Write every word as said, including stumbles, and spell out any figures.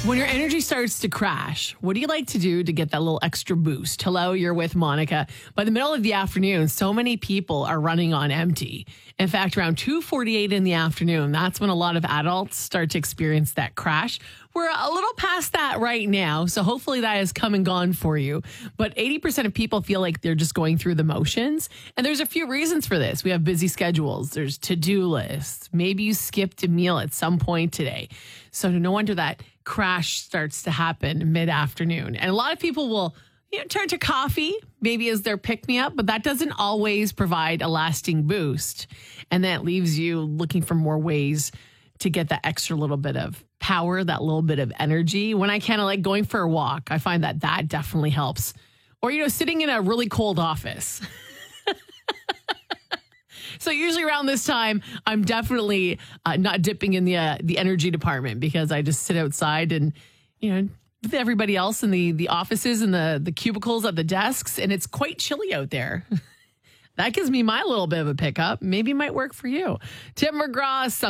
When your energy starts to crash, what do you like to do to get that little extra boost? Hello, you're with Monica. By the middle of the afternoon, so many people are running on empty. In fact, around two forty-eight in the afternoon, that's when a lot of adults start to experience that crash. We're a little past that right now, so hopefully that has come and gone for you. But eighty percent of people feel like they're just going through the motions. And there's a few reasons for this. We have busy schedules. There's to-do lists. Maybe you skipped a meal at some point today. So no wonder that crash starts to happen mid-afternoon. And a lot of people will, you know, turn to coffee maybe as their pick-me-up, but that doesn't always provide a lasting boost. And that leaves you looking for more ways to get that extra little bit of power, that little bit of energy. When I kind of like going for a walk, I find that that definitely helps. Or, you know, sitting in a really cold office. So usually around this time, I'm definitely uh, not dipping in the uh, the energy department because I just sit outside and, you know, with everybody else in the, the offices and the, the cubicles at the desks, and it's quite chilly out there. That gives me my little bit of a pickup. Maybe it might work for you. Tim McGraw,